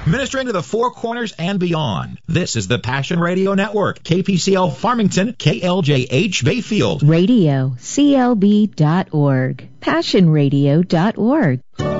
ministering to the Four Corners and beyond. This is the Passion Radio Network, KPCL Farmington, KLJH Bayfield. Radio, CLB.org, PassionRadio.org.